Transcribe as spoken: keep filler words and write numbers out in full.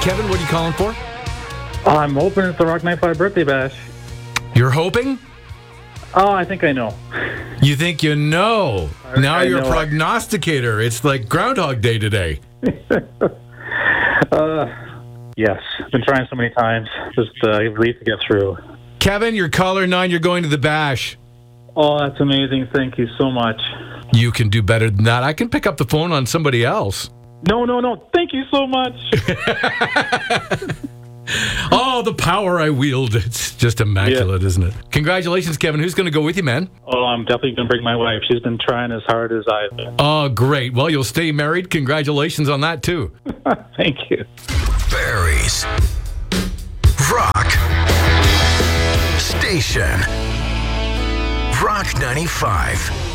Kevin, what are you calling for? Oh, I'm hoping it's the Rock ninety-five birthday bash. You're hoping? Oh, I think I know. You think you know. Now I you're know. a prognosticator. It's like Groundhog Day today. uh, yes, I've been trying so many times. Just uh, relief to get through. Kevin, you're caller nine. You're going to the bash. Oh, that's amazing. Thank you so much. You can do better than that. I can pick up the phone on somebody else. No, no, no. Thank you so much. Oh, the power I wield. It's just immaculate, Yeah. isn't it? Congratulations, Kevin. Who's going to go with you, man? Oh, I'm definitely going to bring my wife. She's been trying as hard as I've been. Oh, great. Well, you'll stay married. Congratulations on that, too. Thank you. Barrie's Rock Station. Rock ninety-five.